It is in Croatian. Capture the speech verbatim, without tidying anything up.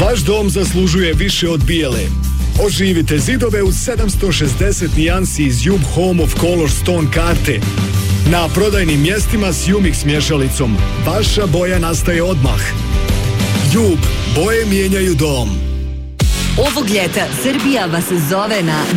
Vaš dom zaslužuje više od bijele. Oživite zidove u sedamsto šezdeset nijansi iz Jub Home of Color Stone karte. Na prodajnim mjestima s Umix mješalicom. Vaša boja nastaje odmah. Jub, boje mijenjaju dom. Ovog ljeta Srbija vas zove na